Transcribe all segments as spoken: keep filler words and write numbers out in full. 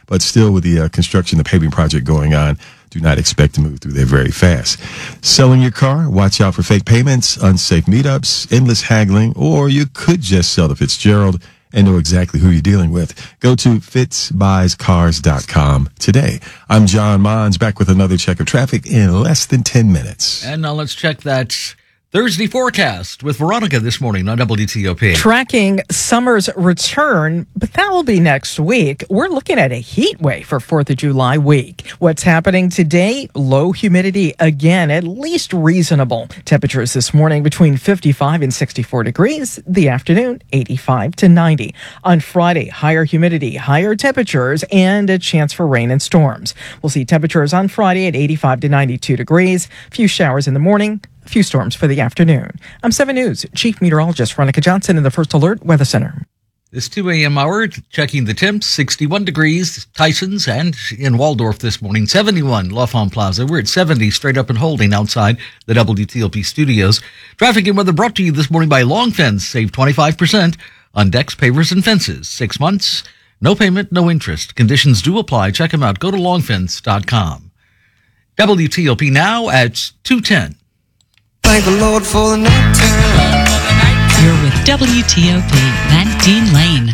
but still with the uh, construction, the paving project going on, do not expect to move through there very fast. Selling your car? Watch out for fake payments, unsafe meetups, endless haggling, or you could just sell to Fitzgerald and know exactly who you're dealing with. Go to fitz buys cars dot com today. I'm John Mons, back with another check of traffic in less than ten minutes. And now let's check that Thursday forecast with Veronica this morning on W T O P. Tracking summer's return, but that will be next week. We're looking at a heat wave for fourth of July week. What's happening today? Low humidity again, at least reasonable. Temperatures this morning between fifty-five and sixty-four degrees. The afternoon, eighty-five to ninety. On Friday, higher humidity, higher temperatures, and a chance for rain and storms. We'll see temperatures on Friday at eighty-five to ninety-two degrees. Few showers in the morning. Few storms for the afternoon. I'm seven News Chief Meteorologist Veronica Johnson in the First Alert Weather Center. This two a.m. hour, checking the temps, sixty-one degrees, Tyson's, and in Waldorf this morning, seventy-one, L'Enfant Plaza. We're at seventy, straight up and holding outside the W T O P studios. Traffic and weather brought to you this morning by Long Fence. Save twenty-five percent on decks, pavers, and fences. Six months, no payment, no interest. Conditions do apply. Check them out. Go to long fence dot com. W T O P now at two ten. Thank the Lord for the night time. You're with W T O P, Van Dean Lane.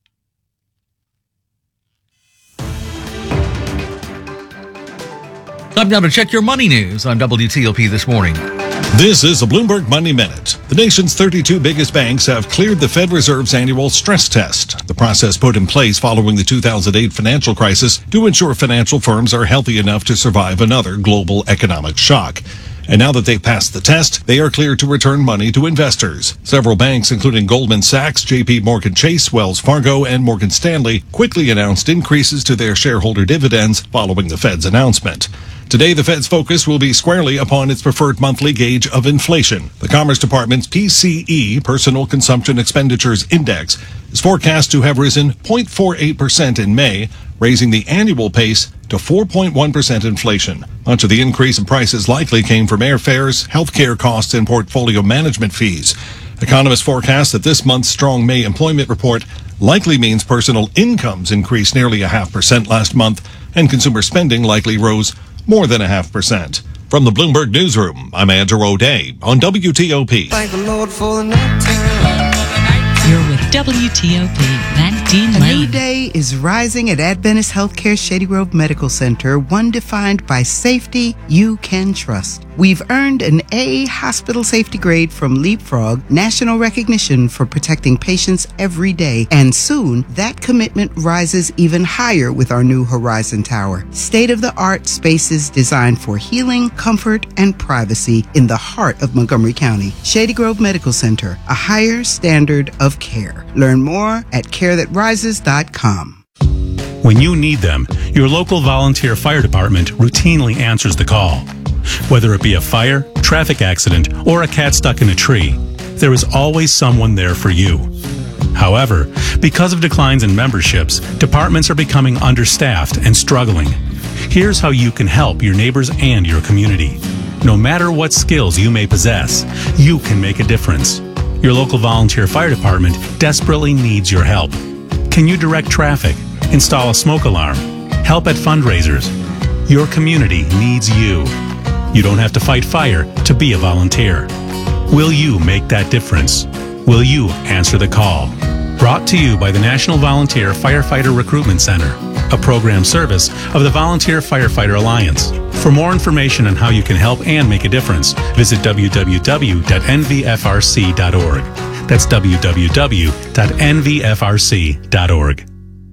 Time now to check your money news on W T O P this morning. This is a Bloomberg Money Minute. The nation's thirty-two biggest banks have cleared the Fed Reserve's annual stress test. The process put in place following the two thousand eight financial crisis to ensure financial firms are healthy enough to survive another global economic shock. And now that they've passed the test, they are cleared to return money to investors. Several banks, including Goldman Sachs, J P Morgan Chase, Wells Fargo, and Morgan Stanley, quickly announced increases to their shareholder dividends following the Fed's announcement. Today, the Fed's focus will be squarely upon its preferred monthly gauge of inflation. The Commerce Department's P C E, Personal Consumption Expenditures Index, is forecast to have risen zero point four eight percent in May, raising the annual pace to four point one percent inflation. Much of the increase in prices likely came from airfares, healthcare costs, and portfolio management fees. Economists forecast that this month's strong May employment report likely means personal incomes increased nearly a half percent last month, and consumer spending likely rose more than a half percent. From the Bloomberg Newsroom, I'm Andrew O'Day on W T O P. Thank the Lord for the night time. You're with W T O P, Van Dean A Lane. new day is rising at Adventist Healthcare Shady Grove Medical Center, one defined by safety you can trust. We've earned an A hospital safety grade from Leapfrog, national recognition for protecting patients every day, and soon that commitment rises even higher with our new Horizon Tower. State-of-the-art spaces designed for healing, comfort, and privacy in the heart of Montgomery County. Shady Grove Medical Center, a higher standard of care. Learn more at care that rises dot com. When you need them, your local volunteer fire department routinely answers the call. Whether it be a fire, traffic accident, or a cat stuck in a tree, there is always someone there for you. However, because of declines in memberships, departments are becoming understaffed and struggling. Here's how you can help your neighbors and your community. No matter what skills you may possess, you can make a difference. Your local volunteer fire department desperately needs your help. Can you direct traffic, install a smoke alarm, help at fundraisers? Your community needs you. You don't have to fight fire to be a volunteer. Will you make that difference? Will you answer the call? Brought to you by the National Volunteer Firefighter Recruitment Center, a program service of the Volunteer Firefighter Alliance. For more information on how you can help and make a difference, visit w w w dot n v f r c dot org. That's w w w dot n v f r c dot org.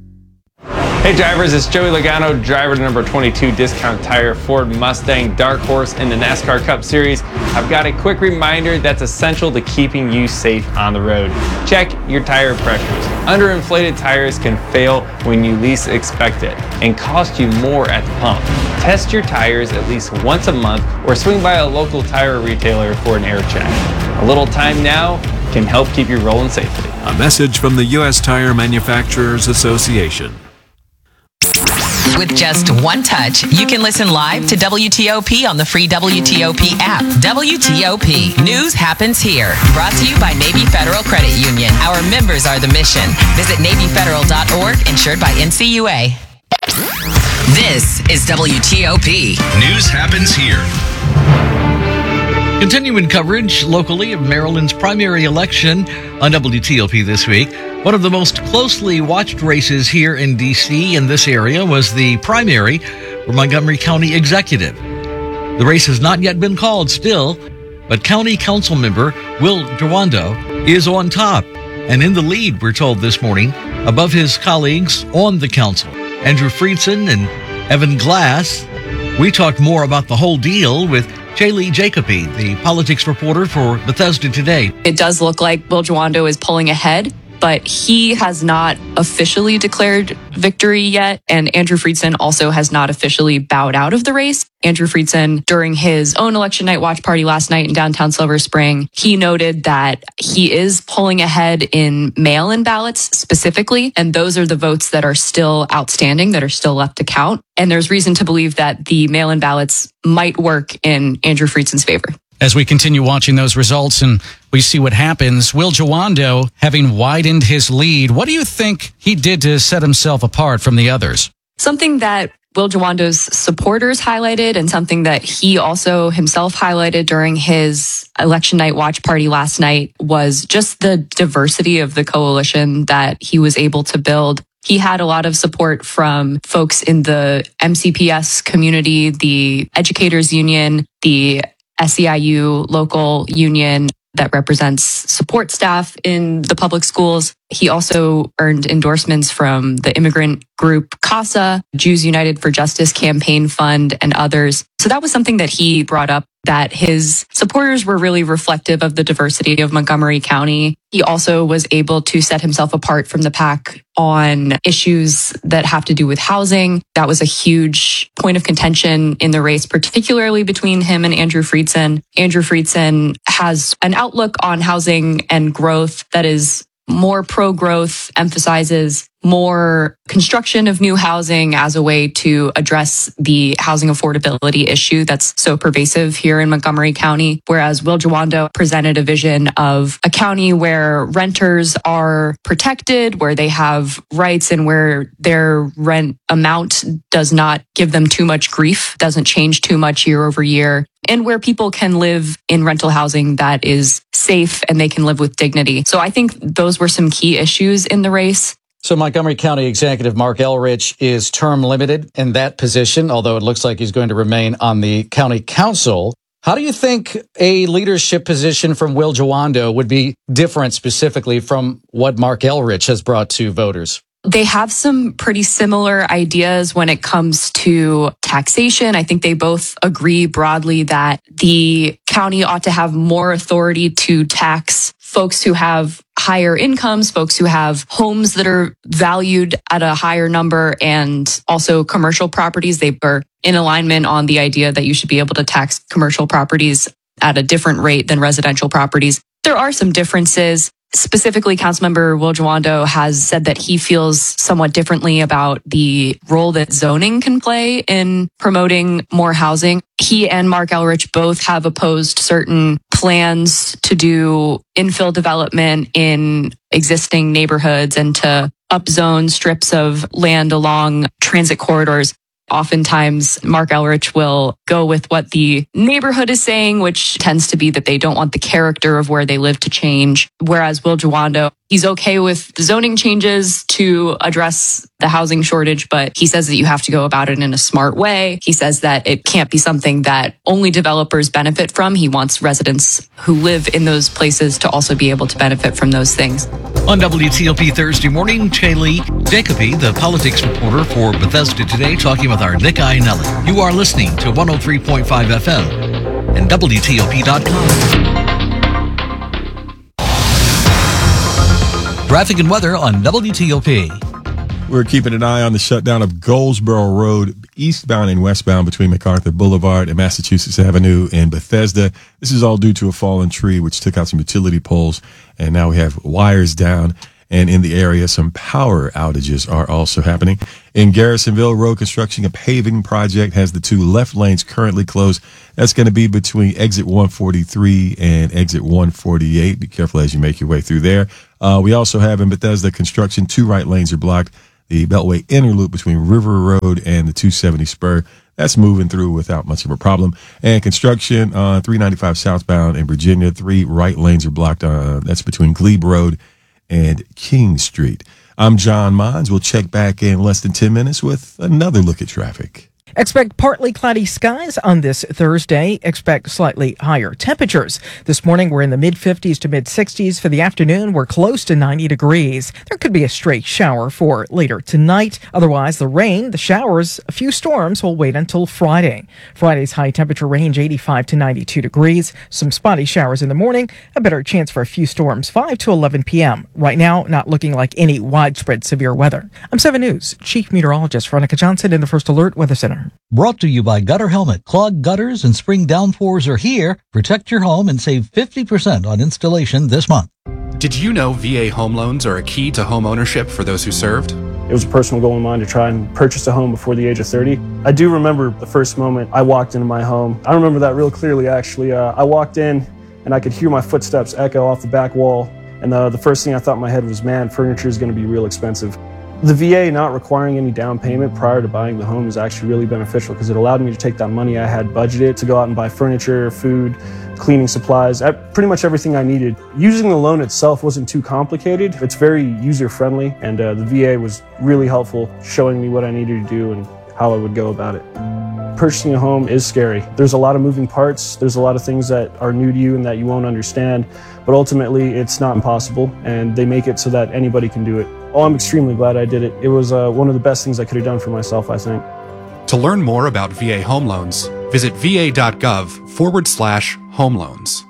Hey drivers, it's Joey Logano, driver to number twenty-two Discount Tire Ford Mustang Dark Horse in the NASCAR Cup Series. I've got a quick reminder that's essential to keeping you safe on the road. Check your tire pressures. Underinflated tires can fail when you least expect it and cost you more at the pump. Test your tires at least once a month or swing by a local tire retailer for an air check. A little time now can help keep you rolling safely. A message from the U S Tire Manufacturers Association. With just one touch, you can listen live to W T O P on the free W T O P app. W T O P. News happens here. Brought to you by Navy Federal Credit Union. Our members are the mission. Visit navy federal dot org, insured by N C U A. This is W T O P. News happens here. Continuing coverage locally of Maryland's primary election on W T O P this week. One of the most closely watched races here in D C in this area was the primary for Montgomery County Executive. The race has not yet been called still, but County Council member Will Jawando is on top and in the lead, we're told this morning, above his colleagues on the council, Andrew Friedson and Evan Glass. We talked more about the whole deal with Shaylee Jacoby, the politics reporter for Bethesda Today. It does look like Will Jawando is pulling ahead, but he has not officially declared victory yet. And Andrew Friedson also has not officially bowed out of the race. Andrew Friedson, during his own election night watch party last night in downtown Silver Spring, he noted that he is pulling ahead in mail-in ballots specifically. And those are the votes that are still outstanding, that are still left to count. And there's reason to believe that the mail-in ballots might work in Andrew Friedson's favor. As we continue watching those results and we see what happens, Will Jawando having widened his lead, what do you think he did to set himself apart from the others? Something that Will Jawando's supporters highlighted and something that he also himself highlighted during his election night watch party last night was just the diversity of the coalition that he was able to build. He had a lot of support from folks in the M C P S community, the Educators Union, the S E I U local union that represents support staff in the public schools. He also earned endorsements from the immigrant group CASA, Jews United for Justice Campaign Fund, and others. So that was something that he brought up, that his supporters were really reflective of the diversity of Montgomery County. He also was able to set himself apart from the pack on issues that have to do with housing. That was a huge point of contention in the race, particularly between him and Andrew Friedson. Andrew Friedson has an outlook on housing and growth that is more pro-growth, emphasizes more construction of new housing as a way to address the housing affordability issue that's so pervasive here in Montgomery County. Whereas Will Jawando presented a vision of a county where renters are protected, where they have rights, and where their rent amount does not give them too much grief, doesn't change too much year over year, and where people can live in rental housing that is safe and they can live with dignity. So I think those were some key issues in the race. So Montgomery County Executive Mark Elrich is term limited in that position, although it looks like he's going to remain on the county council. How do you think a leadership position from Will Jawando would be different specifically from what Mark Elrich has brought to voters? They have some pretty similar ideas when it comes to taxation. I think they both agree broadly that the county ought to have more authority to tax folks who have higher incomes, folks who have homes that are valued at a higher number, and also commercial properties. They are in alignment on the idea that you should be able to tax commercial properties at a different rate than residential properties. There are some differences. Specifically, Councilmember Will Jawando has said that he feels somewhat differently about the role that zoning can play in promoting more housing. He and Mark Elrich both have opposed certain plans to do infill development in existing neighborhoods and to upzone strips of land along transit corridors. Oftentimes, Mark Elrich will go with what the neighborhood is saying, which tends to be that they don't want the character of where they live to change. Whereas Will Jawando, he's okay with zoning changes to address the housing shortage, but he says that you have to go about it in a smart way. He says that it can't be something that only developers benefit from. He wants residents who live in those places to also be able to benefit from those things. On W T O P Thursday morning, Shaylee Jacoby, the politics reporter for Bethesda Today, talking with our Nick Iannelli. You are listening to one oh three point five F M and W T O P dot com. Traffic and weather on W T O P. We're keeping an eye on the shutdown of Goldsboro Road, eastbound and westbound between MacArthur Boulevard and Massachusetts Avenue in Bethesda. This is all due to a fallen tree, which took out some utility poles, and now we have wires down. And in the area, some power outages are also happening. In Garrisonville, road construction, a paving project has the two left lanes currently closed. That's going to be between exit one forty-three and exit one forty-eight. Be careful as you make your way through there. Uh, we also have in Bethesda construction, two right lanes are blocked. The Beltway inner loop between River Road and the two seventy spur, that's moving through without much of a problem. And construction on three ninety-five southbound in Virginia, three right lanes are blocked. Uh, that's between Glebe Road and King Street. I'm John Mons. We'll check back in less than ten minutes with another look at traffic. Expect partly cloudy skies on this Thursday. Expect slightly higher temperatures. This morning, we're in the mid-fifties to mid-sixties. For the afternoon, we're close to ninety degrees. There could be a stray shower for later tonight. Otherwise, the rain, the showers, a few storms will wait until Friday. Friday's high temperature range, eighty-five to ninety-two degrees. Some spotty showers in the morning. A better chance for a few storms, five to eleven p.m. Right now, not looking like any widespread severe weather. I'm seven News Chief Meteorologist Veronica Johnson in the First Alert Weather Center. Brought to you by Gutter Helmet. Clogged gutters and spring downpours are here. Protect your home and save fifty percent on installation this month. Did you know V A home loans are a key to home ownership for those who served? It was a personal goal of mine to try and purchase a home before the age of thirty. I do remember the first moment I walked into my home. I remember that real clearly, actually. Uh, I walked in and I could hear my footsteps echo off the back wall. And the, the first thing I thought in my head was, man, furniture is going to be real expensive. The V A not requiring any down payment prior to buying the home is actually really beneficial because it allowed me to take that money I had budgeted to go out and buy furniture, food, cleaning supplies, pretty much everything I needed. Using the loan itself wasn't too complicated. It's very user-friendly, and uh, the V A was really helpful, showing me what I needed to do and how I would go about it. Purchasing a home is scary. There's a lot of moving parts. There's a lot of things that are new to you and that you won't understand, but ultimately it's not impossible, and they make it so that anybody can do it. Oh, I'm extremely glad I did it. It was uh, one of the best things I could have done for myself, I think. To learn more about V A home loans, visit va.gov forward slash home loans.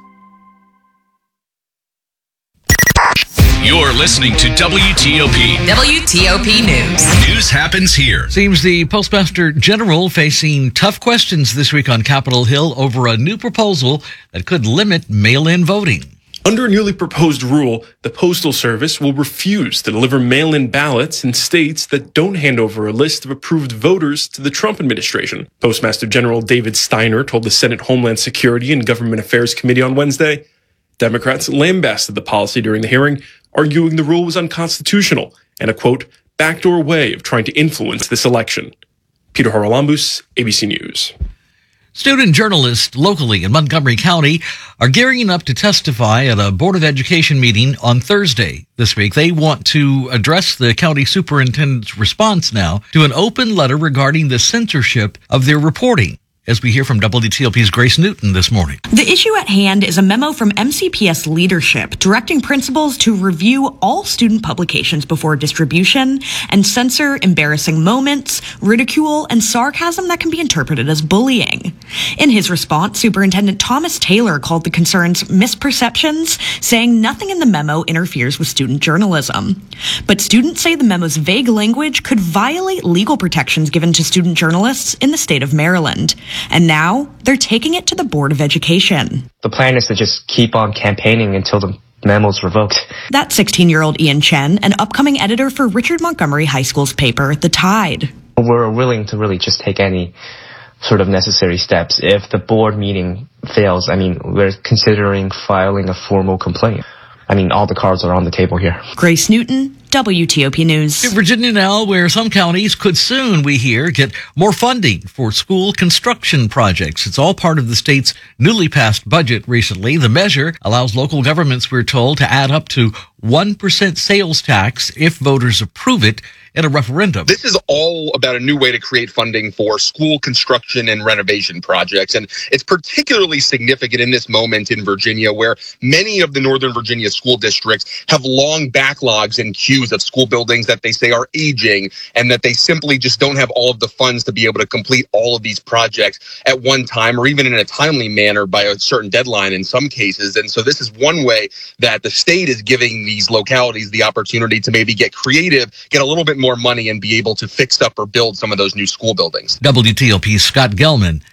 You're listening to W T O P. W T O P News. News happens here. Seems the Postmaster General facing tough questions this week on Capitol Hill over a new proposal that could limit mail-in voting. Under a newly proposed rule, the Postal Service will refuse to deliver mail-in ballots in states that don't hand over a list of approved voters to the Trump administration. Postmaster General David Steiner told the Senate Homeland Security and Government Affairs Committee on Wednesday. Democrats lambasted the policy during the hearing, arguing the rule was unconstitutional and a, quote, backdoor way of trying to influence this election. Peter Haralambous, A B C News. Student journalists locally in Montgomery County are gearing up to testify at a Board of Education meeting on Thursday this week. They want to address the county superintendent's response now to an open letter regarding the censorship of their reporting. As we hear from W T O P's Grace Newton this morning. The issue at hand is a memo from M C P S leadership directing principals to review all student publications before distribution and censor embarrassing moments, ridicule, and sarcasm that can be interpreted as bullying. In his response, Superintendent Thomas Taylor called the concerns misperceptions, saying nothing in the memo interferes with student journalism. But students say the memo's vague language could violate legal protections given to student journalists in the state of Maryland. And now they're taking it to the Board of Education. The plan is to just keep on campaigning until the memo's revoked. That's sixteen-year-old Ian Chen, an upcoming editor for Richard Montgomery High School's paper, The Tide. We're willing to really just take any sort of necessary steps. If the board meeting fails, I mean, we're considering filing a formal complaint. I mean, all the cards are on the table here. Grace Newton, W T O P News. To Virginia now, where some counties could soon, we hear, get more funding for school construction projects. It's all part of the state's newly passed budget recently. The measure allows local governments, we're told, to add up to one percent sales tax if voters approve it in a referendum. This is all about a new way to create funding for school construction and renovation projects. And it's particularly significant in this moment in Virginia, where many of the Northern Virginia school districts have long backlogs and queues of school buildings that they say are aging, and that they simply just don't have all of the funds to be able to complete all of these projects at one time, or even in a timely manner by a certain deadline in some cases. And so this is one way that the state is giving these localities the opportunity to maybe get creative, get a little bit more money, and be able to fix up or build some of those new school buildings. W T O P's Scott Gelman.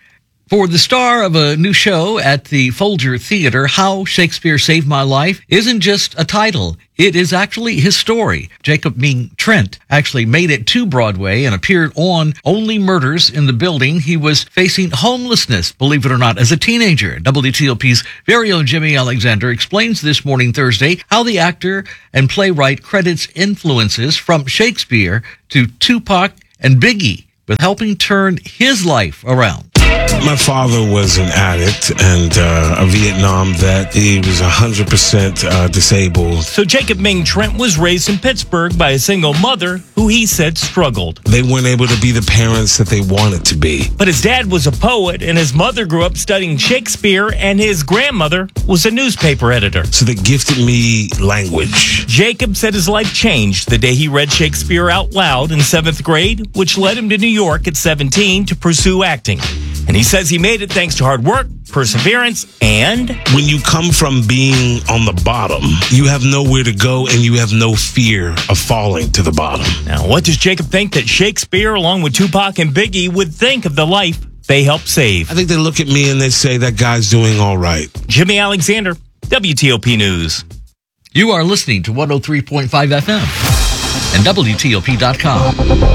For the star of a new show at the Folger Theater, How Shakespeare Saved My Life isn't just a title. It is actually his story. Jacob Ming Trent actually made it to Broadway and appeared on Only Murders in the Building. He was facing homelessness, believe it or not, as a teenager. W T O P's very own Jimmy Alexander explains this morning, Thursday, how the actor and playwright credits influences from Shakespeare to Tupac and Biggie with helping turn his life around. My father was an addict and uh, a Vietnam vet. He was one hundred percent uh, disabled. So Jacob Ming Trent was raised in Pittsburgh by a single mother who he said struggled. They weren't able to be the parents that they wanted to be. But his dad was a poet, and his mother grew up studying Shakespeare, and his grandmother was a newspaper editor. So they gifted me language. Jacob said his life changed the day he read Shakespeare out loud in seventh grade, which led him to New York at seventeen to pursue acting. And he says he made it thanks to hard work, perseverance, and... When you come from being on the bottom, you have nowhere to go and you have no fear of falling to the bottom. Now, what does Jacob think that Shakespeare, along with Tupac and Biggie, would think of the life they helped save? I think they look at me and they say that guy's doing all right. Jimmy Alexander, W T O P News. You are listening to one oh three point five F M and W T O P dot com.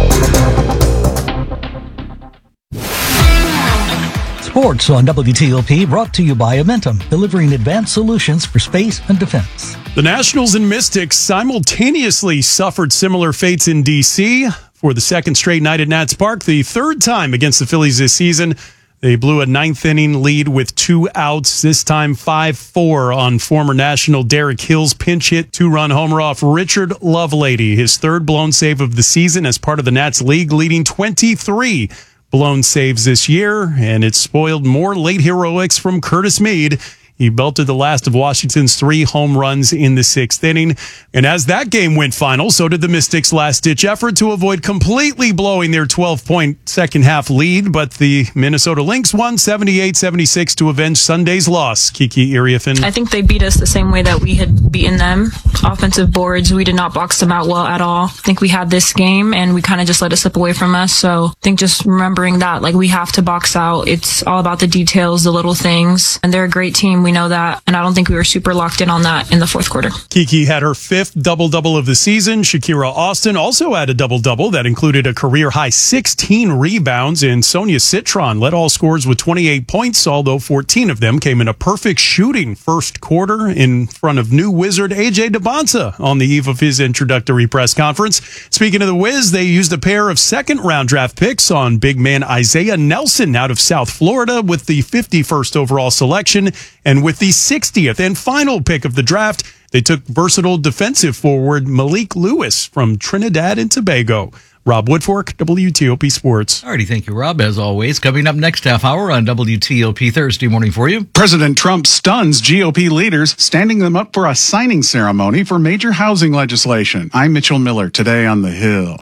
Sports on W T O P brought to you by Amentum, delivering advanced solutions for space and defense. The Nationals and Mystics simultaneously suffered similar fates in D C for the second straight night at Nats Park, the third time against the Phillies this season. They blew a ninth inning lead with two outs, this time five four on former National Derek Hill's pinch hit two-run homer off Richard Lovelady, his third blown save of the season as part of the Nats league, leading twenty-three blown saves this year, and it spoiled more late heroics from Curtis Mead. He belted the last of Washington's three home runs in the sixth inning. And as that game went final, so did the Mystics' last-ditch effort to avoid completely blowing their twelve-point second-half lead. But the Minnesota Lynx won seventy-eight seventy-six to avenge Sunday's loss. Kiki Iriafen. I think they beat us the same way that we had beaten them. Offensive boards, we did not box them out well at all. I think we had this game, and we kind of just let it slip away from us. So I think just remembering that, like, we have to box out. It's all about the details, the little things. And they're a great team. We know that, and I don't think we were super locked in on that in the fourth quarter. Kiki had her fifth double-double of the season. Shakira Austin also had a double-double that included a career-high sixteen rebounds, and Sonia Citron led all scorers with twenty-eight points, although fourteen of them came in a perfect shooting first quarter in front of new Wizard A J DeBonta on the eve of his introductory press conference. Speaking of the Wiz, they used a pair of second-round draft picks on big man Isaiah Nelson out of South Florida with the fifty-first overall selection, and with the sixtieth and final pick of the draft, they took versatile defensive forward Malik Lewis from Trinidad and Tobago. Rob Woodfork, W T O P Sports. Alrighty, thank you, Rob. As always, coming up next half hour on W T O P Thursday morning for you. President Trump stuns G O P leaders, standing them up for a signing ceremony for major housing legislation. I'm Mitchell Miller, today on The Hill.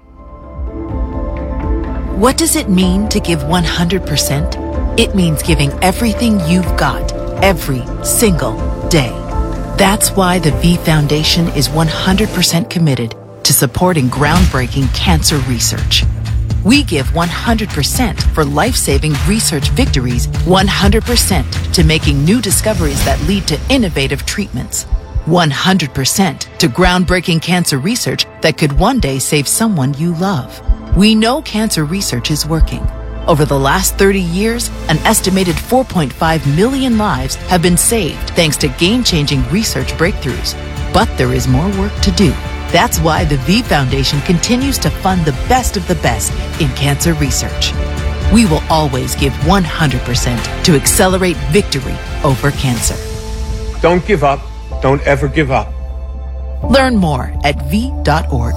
What does it mean to give one hundred percent? It means giving everything you've got, every single day. That's why the V Foundation is one hundred percent committed to supporting groundbreaking cancer research. We give one hundred percent for life-saving research victories, one hundred percent to making new discoveries that lead to innovative treatments, one hundred percent to groundbreaking cancer research that could one day save someone you love. We know cancer research is working. Over the last thirty years, an estimated four point five million lives have been saved thanks to game-changing research breakthroughs. But there is more work to do. That's why the V Foundation continues to fund the best of the best in cancer research. We will always give one hundred percent to accelerate victory over cancer. Don't give up. Don't ever give up. Learn more at v dot org.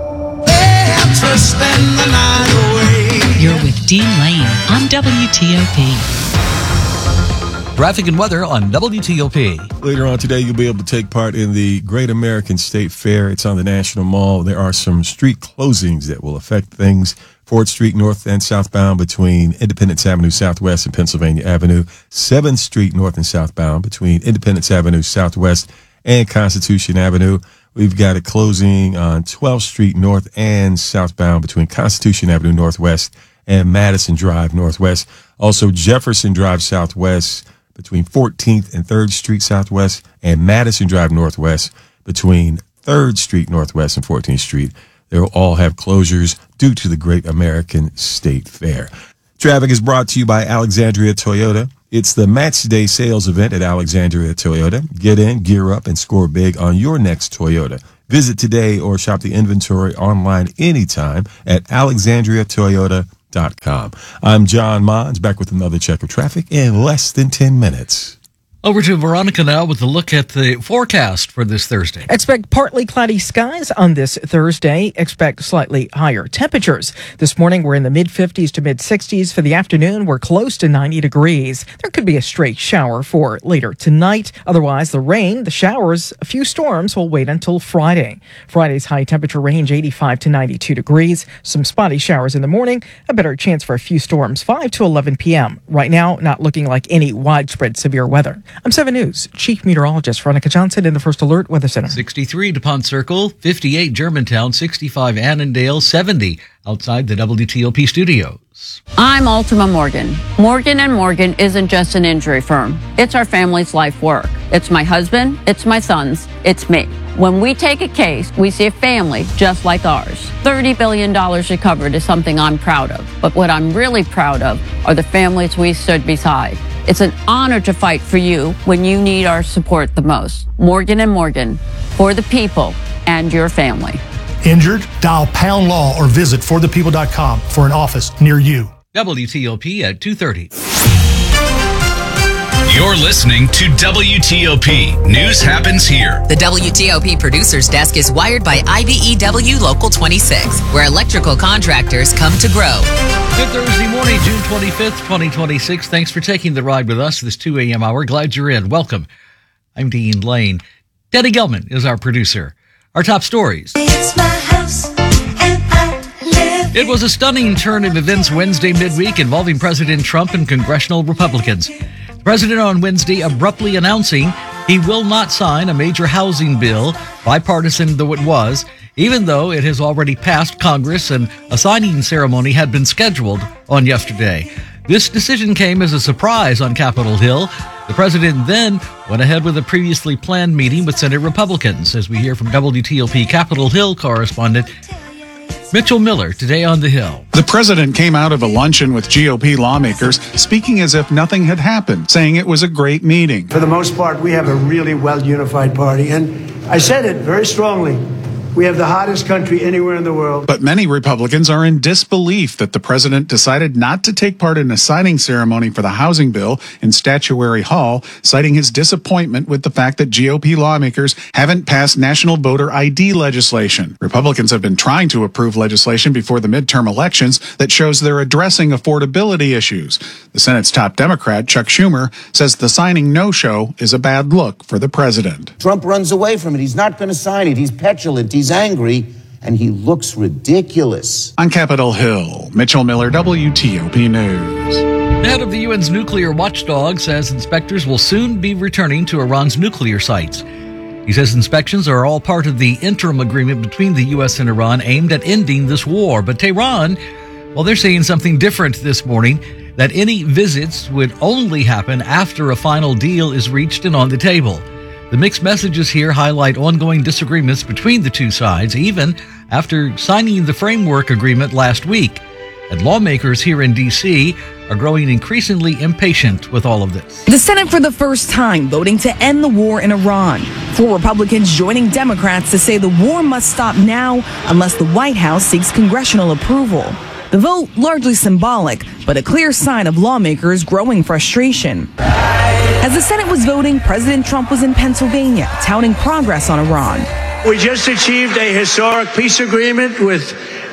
You're with Dean Lane on W T O P. Traffic and weather on W T O P. Later on today, you'll be able to take part in the Great American State Fair. It's on the National Mall. There are some street closings that will affect things. Ford Street north and southbound between Independence Avenue Southwest and Pennsylvania Avenue. seventh Street north and southbound between Independence Avenue Southwest and Constitution Avenue. We've got a closing on twelfth Street north and southbound between Constitution Avenue Northwest and Madison Drive Northwest. Also, Jefferson Drive Southwest between fourteenth and third Street Southwest, and Madison Drive Northwest between third Street Northwest and fourteenth Street. They will all have closures due to the Great American State Fair. Traffic is brought to you by Alexandria Toyota. It's the Match Day sales event at Alexandria Toyota. Get in, gear up, and score big on your next Toyota. Visit today or shop the inventory online anytime at alexandria toyota dot com. I'm John Mons, back with another check of traffic in less than ten minutes. Over to Veronica now with a look at the forecast for this Thursday. Expect partly cloudy skies on this Thursday. Expect slightly higher temperatures. This morning, we're in the mid-fifties to mid-sixties. For the afternoon, we're close to ninety degrees. There could be a stray shower for later tonight. Otherwise, the rain, the showers, a few storms will wait until Friday. Friday's high temperature range, eighty-five to ninety-two degrees. Some spotty showers in the morning. A better chance for a few storms, five to eleven p.m. Right now, not looking like any widespread severe weather. I'm seven News Chief Meteorologist Veronica Johnson in the First Alert Weather Center. sixty-three DuPont Circle, fifty-eight Germantown, sixty-five Annandale, seventy outside the W T O P studios. I'm Ultima Morgan. Morgan and Morgan isn't just an injury firm. It's our family's life work. It's my husband, it's my sons, it's me. When we take a case, we see a family just like ours. thirty billion dollars recovered is something I'm proud of. But what I'm really proud of are the families we stood beside. It's an honor to fight for you when you need our support the most. Morgan and Morgan, for the people and your family. Injured? Dial Pound Law or visit for the people dot com for an office near you. W T O P at two thirty. You're listening to W T O P. News happens here. The W T O P Producer's Desk is wired by I B E W Local twenty-six, where electrical contractors come to grow. Good Thursday morning, June twenty-fifth, twenty twenty-six. Thanks for taking the ride with us this two a.m. hour. Glad you're in. Welcome. I'm Dean Lane. Teddy Gelman is our producer. Our top stories. It's my house and I live. It was a stunning turn of events Wednesday midweek involving President Trump and congressional Republicans. The president on Wednesday abruptly announcing he will not sign a major housing bill, bipartisan though it was, even though it has already passed Congress and a signing ceremony had been scheduled on yesterday. This decision came as a surprise on Capitol Hill. The president then went ahead with a previously planned meeting with Senate Republicans, as we hear from W T O P Capitol Hill correspondent Mitchell Miller today on the Hill. The president came out of a luncheon with G O P lawmakers speaking as if nothing had happened, saying it was a great meeting. For the most part, we have a really well-unified party, and I said it very strongly. We have the hottest country anywhere in the world. But many Republicans are in disbelief that the president decided not to take part in a signing ceremony for the housing bill in Statuary Hall, citing his disappointment with the fact that G O P lawmakers haven't passed national voter I D legislation. Republicans have been trying to approve legislation before the midterm elections that shows they're addressing affordability issues. The Senate's top Democrat, Chuck Schumer, says the signing no-show is a bad look for the president. Trump runs away from it. He's not going to sign it. He's petulant. He's angry, and he looks ridiculous. On Capitol Hill, Mitchell Miller, W T O P News. The head of the U N's nuclear watchdog says inspectors will soon be returning to Iran's nuclear sites. He says inspections are all part of the interim agreement between the U S and Iran aimed at ending this war. But Tehran, well, they're saying something different this morning, that any visits would only happen after a final deal is reached and on the table. The mixed messages here highlight ongoing disagreements between the two sides, even after signing the framework agreement last week. And lawmakers here in D C are growing increasingly impatient with all of this. The Senate for the first time voting to end the war in Iran. Four Republicans joining Democrats to say the war must stop now unless the White House seeks congressional approval. The vote largely symbolic, but a clear sign of lawmakers' growing frustration. As the Senate was voting, President Trump was in Pennsylvania, touting progress on Iran. We just achieved a historic peace agreement with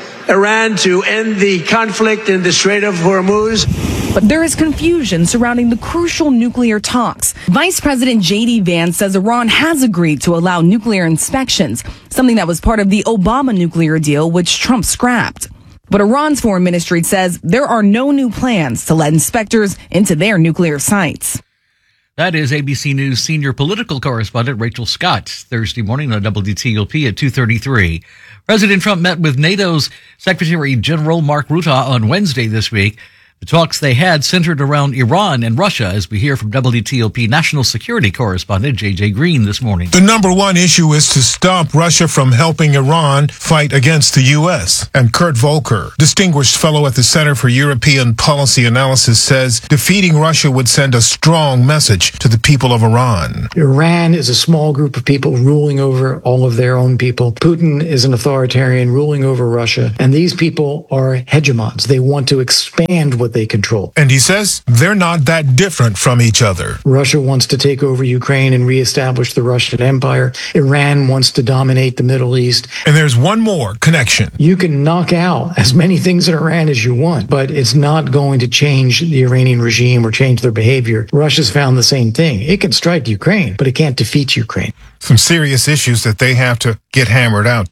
Iran to end the conflict in the Strait of Hormuz. But there is confusion surrounding the crucial nuclear talks. Vice President J D Vance says Iran has agreed to allow nuclear inspections, something that was part of the Obama nuclear deal, which Trump scrapped. But Iran's foreign ministry says there are no new plans to let inspectors into their nuclear sites. That is A B C News senior political correspondent Rachel Scott, Thursday morning on W T O P at two thirty-three. President Trump met with NATO's Secretary General Mark Rutte on Wednesday this week. The talks they had centered around Iran and Russia, as we hear from W T O P national security correspondent J J Green this morning. The number one issue is to stop Russia from helping Iran fight against the U S. And Kurt Volker, distinguished fellow at the Center for European Policy Analysis, says defeating Russia would send a strong message to the people of Iran. Iran is a small group of people ruling over all of their own people. Putin is an authoritarian ruling over Russia. And these people are hegemons. They want to expand what they control. And he says they're not that different from each other. Russia wants to take over Ukraine and reestablish the Russian Empire. Iran wants to dominate the Middle East. And there's one more connection. You can knock out as many things in Iran as you want, but it's not going to change the Iranian regime or change their behavior. Russia's found the same thing. It can strike Ukraine, but it can't defeat Ukraine. Some serious issues that they have to get hammered out.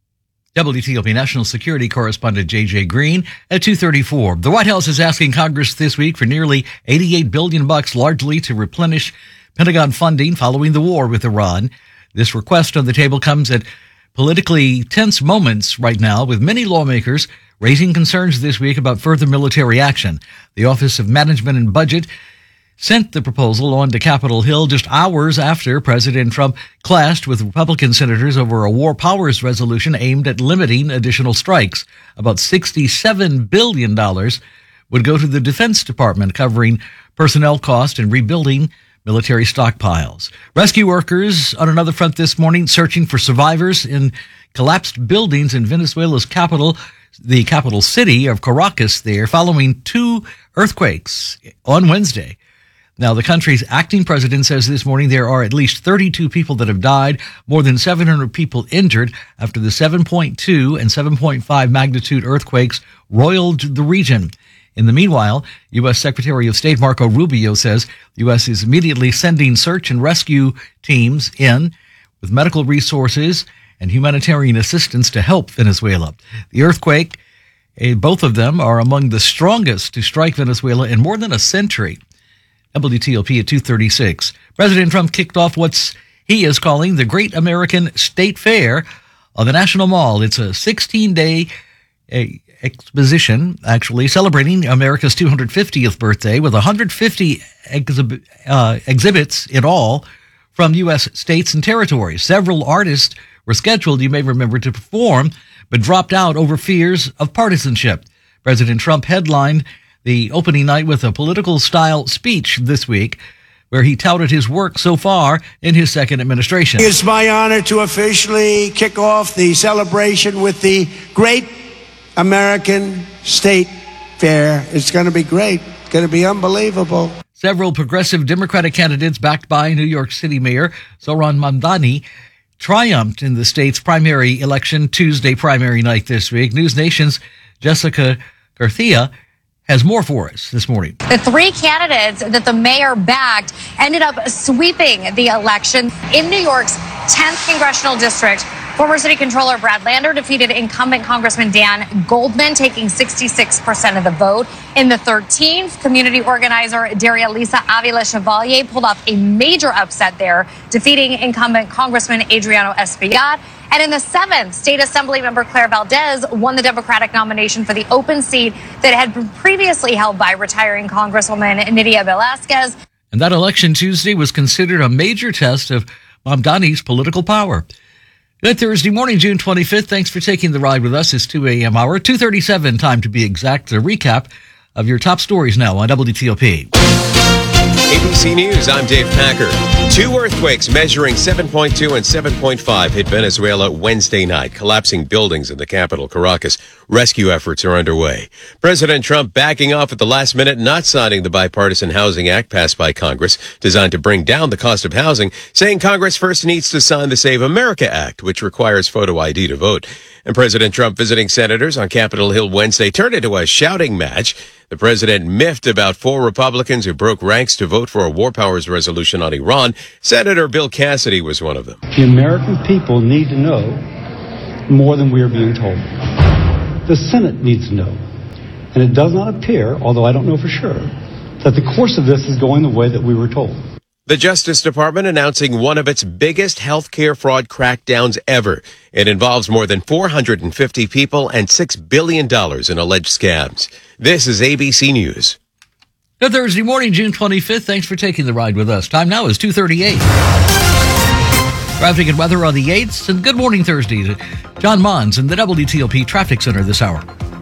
W T O P national security correspondent J J Green at two thirty-four. The White House is asking Congress this week for nearly eighty-eight billion bucks, largely to replenish Pentagon funding following the war with Iran. This request on the table comes at politically tense moments right now, with many lawmakers raising concerns this week about further military action. The Office of Management and Budget sent the proposal on to Capitol Hill just hours after President Trump clashed with Republican senators over a war powers resolution aimed at limiting additional strikes. About sixty-seven billion dollars would go to the Defense Department, covering personnel costs and rebuilding military stockpiles. Rescue workers on another front this morning searching for survivors in collapsed buildings in Venezuela's capital, the capital city of Caracas there, following two earthquakes on Wednesday. Now, the country's acting president says this morning there are at least thirty-two people that have died, more than seven hundred people injured after the seven point two and seven point five magnitude earthquakes roiled the region. In the meanwhile, U S. Secretary of State Marco Rubio says the U S is immediately sending search and rescue teams in with medical resources and humanitarian assistance to help Venezuela. The earthquake, both of them are among the strongest to strike Venezuela in more than a century. W T O P at two thirty-six. President Trump kicked off what he is calling the Great American State Fair on the National Mall. It's a sixteen-day exposition, actually, celebrating America's two hundred fiftieth birthday with one hundred fifty exhib- uh, exhibits in all from U S states and territories. Several artists were scheduled, you may remember, to perform, but dropped out over fears of partisanship. President Trump headlined the opening night with a political-style speech this week, where he touted his work so far in his second administration. It's my honor to officially kick off the celebration with the Great American State Fair. It's going to be great. It's going to be unbelievable. Several progressive Democratic candidates backed by New York City Mayor Zohran Mamdani triumphed in the state's primary election Tuesday primary night this week. News Nation's Jessica Garcia has more for us this morning. The three candidates that the mayor backed ended up sweeping the election. In New York's tenth congressional district, former city controller Brad Lander defeated incumbent Congressman Dan Goldman, taking sixty-six percent of the vote. In the thirteenth, community organizer Daria Lisa Avila Chevalier pulled off a major upset there, defeating incumbent Congressman Adriano Espaillat. And in the seventh, State Assembly member Claire Valdez won the Democratic nomination for the open seat that had been previously held by retiring Congresswoman Nydia Velázquez. And that election Tuesday was considered a major test of Mamdani's political power. Good Thursday morning, June twenty-fifth. Thanks for taking the ride with us. It's two a.m. hour, two thirty-seven time to be exact. A recap of your top stories now on W T O P. A B C News, I'm Dave Packer. Two earthquakes measuring seven point two and seven point five hit Venezuela Wednesday night, collapsing buildings in the capital, Caracas. Rescue efforts are underway. President Trump backing off at the last minute, not signing the Bipartisan Housing Act passed by Congress, designed to bring down the cost of housing, saying Congress first needs to sign the Save America Act, which requires photo I D to vote. And President Trump visiting senators on Capitol Hill Wednesday turned into a shouting match. The president miffed about four Republicans who broke ranks to vote for a war powers resolution on Iran. Senator Bill Cassidy was one of them. The American people need to know more than we are being told. The Senate needs to know. And it does not appear, although I don't know for sure, that the course of this is going the way that we were told. The Justice Department announcing one of its biggest healthcare fraud crackdowns ever. It involves more than four hundred fifty people and six billion dollars in alleged scams. This is A B C News. Good Thursday morning, June twenty-fifth. Thanks for taking the ride with us. Time now is two thirty-eight. Traffic and weather on the eights, and good morning Thursday to John Mons in the W T O P Traffic Center this hour.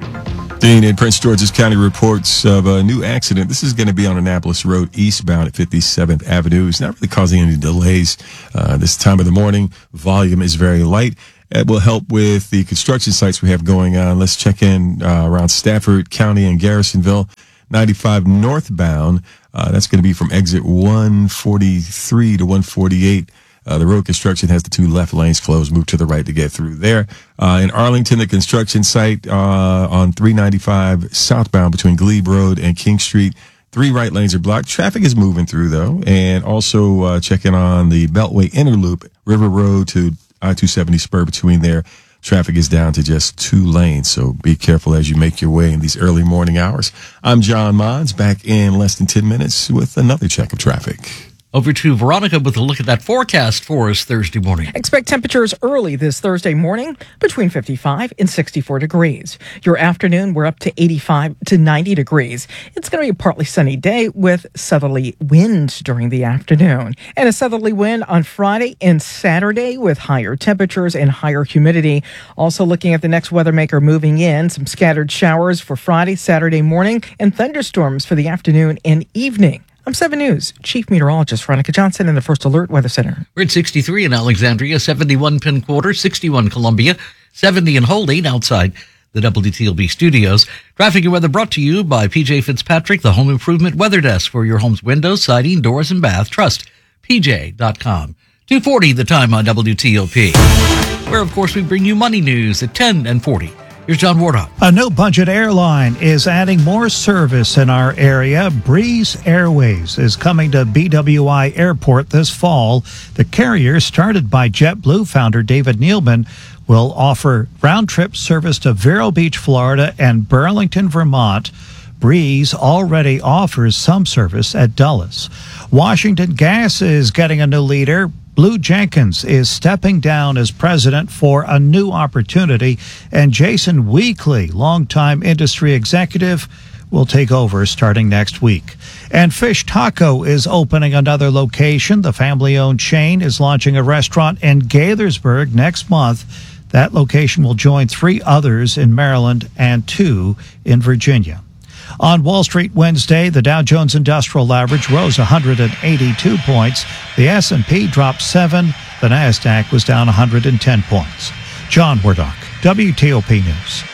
Dean in Prince George's County reports of a new accident. This is going to be on Annapolis Road eastbound at fifty-seventh Avenue. It's not really causing any delays uh, this time of the morning. Volume is very light. It will help with the construction sites we have going on. Let's check in uh, around Stafford County and Garrisonville. ninety-five northbound. Uh, that's going to be from exit one forty-three to one forty-eight. Uh, the road construction has the two left lanes closed. Move to the right to get through there. Uh, in Arlington, the construction site uh, on three ninety-five southbound between Glebe Road and King Street. Three right lanes are blocked. Traffic is moving through, though. And also uh, checking on the Beltway Interloop, River Road to I two seventy spur between there. Traffic is down to just two lanes, so be careful as you make your way in these early morning hours. I'm John Mons, back in less than ten minutes with another check of traffic. Over to Veronica with a look at that forecast for us Thursday morning. Expect temperatures early this Thursday morning between fifty-five and sixty-four degrees. Your afternoon, we're up to eighty-five to ninety degrees. It's going to be a partly sunny day with southerly winds during the afternoon. And a southerly wind on Friday and Saturday with higher temperatures and higher humidity. Also looking at the next weather maker moving in, some scattered showers for Friday, Saturday morning, and thunderstorms for the afternoon and evening. I'm seven News Chief Meteorologist Veronica Johnson in the First Alert Weather Center. We're at sixty-three in Alexandria, seventy-one Penn Quarter, sixty-one Columbia, seventy in Holding outside the W T L B studios. Traffic and weather brought to you by P J Fitzpatrick, the Home Improvement Weather Desk for your home's windows, siding, doors, and bath. Trust P J dot com. two forty the time on W T O P, where, of course, we bring you money news at ten and forty. Here's John Wardock. A no-budget airline is adding more service in our area. Breeze Airways is coming to B W I Airport this fall. The carrier, started by JetBlue founder David Neilman, will offer round-trip service to Vero Beach, Florida, and Burlington, Vermont. Breeze already offers some service at Dulles. Washington Gas is getting a new leader. Blue Jenkins is stepping down as president for a new opportunity, and Jason Weekly, longtime industry executive, will take over starting next week. And Fish Taco is opening another location. The family-owned chain is launching a restaurant in Gaithersburg next month. That location will join three others in Maryland and two in Virginia. On Wall Street Wednesday, the Dow Jones Industrial Average rose one hundred eighty-two points. The S and P dropped seven. The Nasdaq was down one hundred ten points. John Wardock, W T O P News.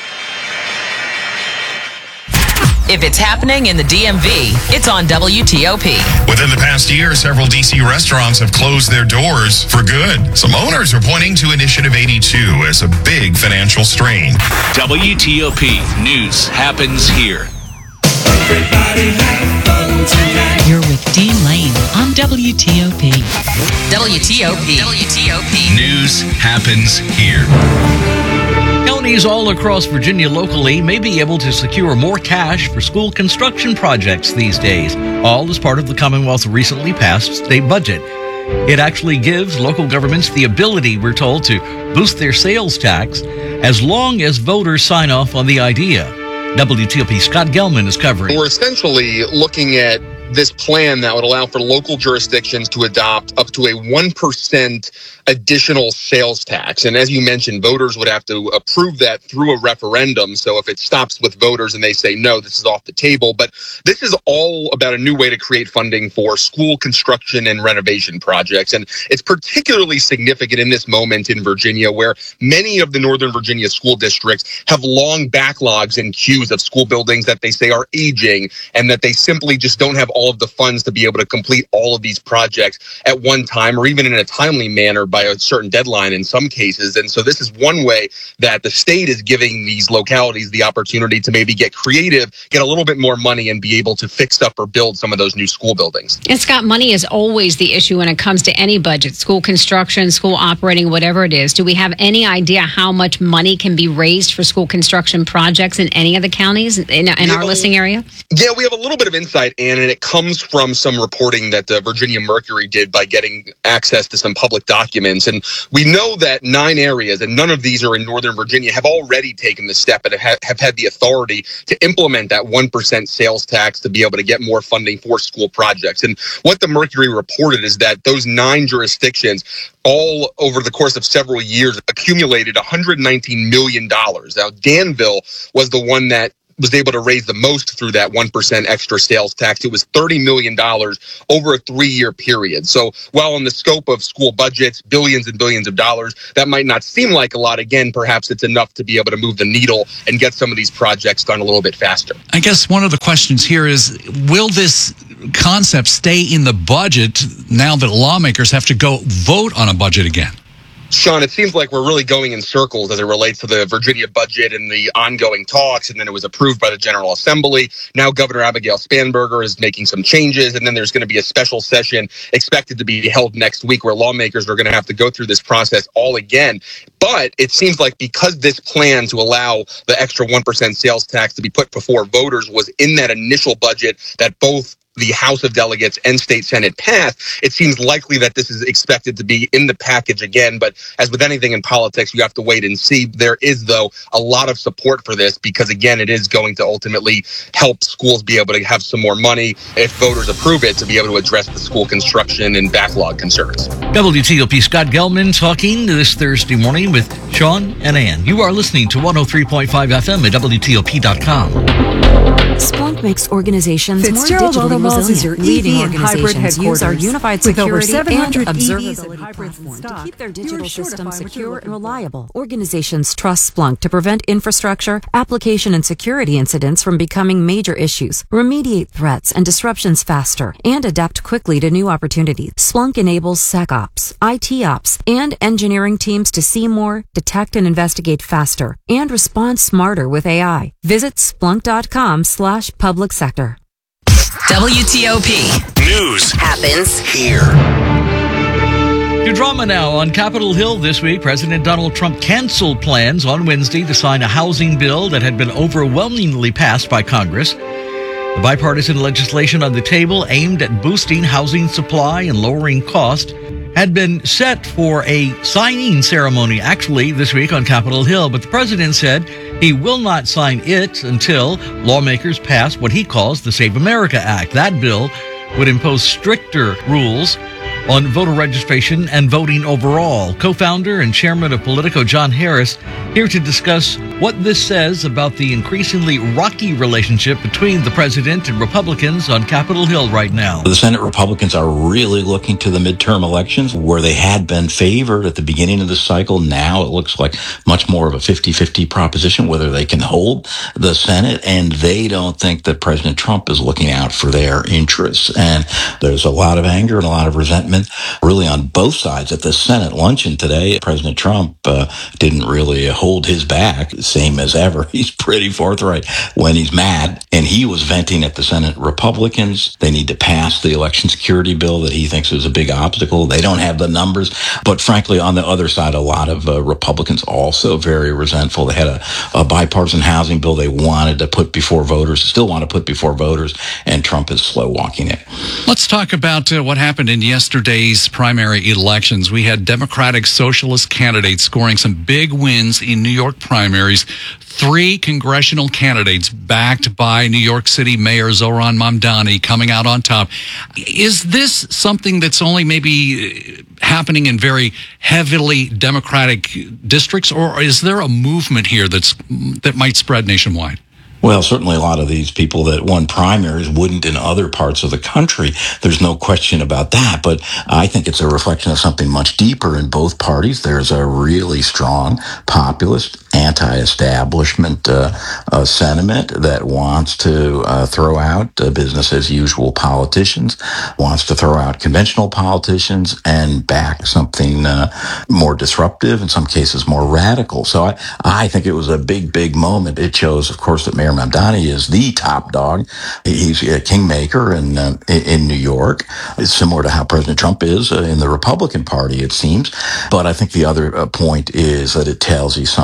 If it's happening in the D M V, it's on W T O P. Within the past year, several D C restaurants have closed their doors for good. Some owners are pointing to Initiative eighty-two as a big financial strain. W T O P News happens here. Everybody have fun tonight. You're with Dean Lane on W T O P. W T O P. W T O P. News happens here. Counties all across Virginia locally may be able to secure more cash for school construction projects these days, all as part of the Commonwealth's recently passed state budget. It actually gives local governments the ability, we're told, to boost their sales tax as long as voters sign off on the idea. W T O P Scott Gelman is covering. We're essentially looking at this plan that would allow for local jurisdictions to adopt up to a one percent additional sales tax. And as you mentioned, voters would have to approve that through a referendum. So if it stops with voters and they say, no, this is off the table. But this is all about a new way to create funding for school construction and renovation projects. And it's particularly significant in this moment in Virginia, where many of the Northern Virginia school districts have long backlogs and queues of school buildings that they say are aging, and that they simply just don't have all of the funds to be able to complete all of these projects at one time, or even in a timely manner by a certain deadline in some cases. And so this is one way that the state is giving these localities the opportunity to maybe get creative, get a little bit more money, and be able to fix up or build some of those new school buildings. And Scott, money is always the issue when it comes to any budget, school construction, school operating, whatever it is. Do we have any idea how much money can be raised for school construction projects in any of the counties in, in our listening area? Yeah, we have a little bit of insight, Ann, and it comes from some reporting that the Virginia Mercury did by getting access to some public documents. And we know that nine areas, and none of these are in Northern Virginia, have already taken the step and have, have had the authority to implement that one percent sales tax to be able to get more funding for school projects. And what the Mercury reported is that those nine jurisdictions all over the course of several years accumulated one hundred nineteen million dollars. Now, Danville was the one that was able to raise the most through that one percent extra sales tax. It was thirty million dollars over a three-year period. So while in the scope of school budgets, billions and billions of dollars, that might not seem like a lot. Again, perhaps it's enough to be able to move the needle and get some of these projects done a little bit faster. I guess one of the questions here is, will this concept stay in the budget now that lawmakers have to go vote on a budget again? Sean, it seems like we're really going in circles as it relates to the Virginia budget and the ongoing talks, and then it was approved by the General Assembly. Now Governor Abigail Spanberger is making some changes, and then there's going to be a special session expected to be held next week where lawmakers are going to have to go through this process all again. But it seems like because this plan to allow the extra one percent sales tax to be put before voters was in that initial budget that both the House of Delegates and State Senate passed, it seems likely that this is expected to be in the package again. But as with anything in politics, you have to wait and see. There is, though, a lot of support for this because, again, it is going to ultimately help schools be able to have some more money if voters approve it to be able to address the school construction and backlog concerns. W T O P Scott Gelman talking this Thursday morning with Sean and Ann. You are listening to one oh three point five F M at W T O P dot com. Splunk makes organizations Fitzgerald more digitally Automobiles resilient. is your Leading E V and hybrid organizations use our headquarters. unified With over security seven hundred and E Vs observability and hybrids in platform stock, to keep their you're digital sure to systems find what you're secure looking and for. reliable. Organizations trust Splunk to prevent infrastructure, application, and security incidents from becoming major issues, remediate threats and disruptions faster, and adapt quickly to new opportunities. Splunk enables SecOps, I T Ops, and engineering teams to see more, detect and investigate faster, and respond smarter with A I. Visit splunk.com slash public sector. W T O P News happens here. To drama now on Capitol Hill this week, President Donald Trump canceled plans on Wednesday to sign a housing bill that had been overwhelmingly passed by Congress. The bipartisan legislation on the table aimed at boosting housing supply and lowering cost had been set for a signing ceremony actually this week on Capitol Hill, but the president said he will not sign it until lawmakers pass what he calls the Save America Act. That bill would impose stricter rules on voter registration and voting overall. Co-founder and chairman of Politico, John Harris, here to discuss what this says about the increasingly rocky relationship between the president and Republicans on Capitol Hill right now. The Senate Republicans are really looking to the midterm elections where they had been favored at the beginning of the cycle. Now it looks like much more of a fifty-fifty proposition whether they can hold the Senate, and they don't think that President Trump is looking out for their interests. And there's a lot of anger and a lot of resentment really on both sides. At the Senate luncheon today, President Trump uh, didn't really hold his back, same as ever. He's pretty forthright when he's mad, and he was venting at the Senate Republicans. They need to pass the election security bill that he thinks is a big obstacle. They don't have the numbers, but frankly, on the other side, a lot of uh, Republicans also very resentful. They had a, a bipartisan housing bill they wanted to put before voters, still want to put before voters, and Trump is slow walking it. Let's talk about uh, what happened in yesterday's primary elections. We had Democratic Socialist candidates scoring some big wins in New York primaries. Three congressional candidates backed by New York City Mayor Zohran Mamdani coming out on top. Is this something that's only maybe happening in very heavily Democratic districts, or is there a movement here that's that might spread nationwide? Well, certainly a lot of these people that won primaries wouldn't in other parts of the country. There's no question about that. But I think it's a reflection of something much deeper in both parties. There's a really strong populist, anti-establishment uh, uh, sentiment that wants to uh, throw out uh, business-as-usual politicians, wants to throw out conventional politicians and back something uh, more disruptive, in some cases more radical. So I, I think it was a big, big moment. It shows, of course, that Mayor Mamdani is the top dog. He's a kingmaker in uh, in New York. It's similar to how President Trump is uh, in the Republican Party, it seems. But I think the other uh, point is that it tells you something about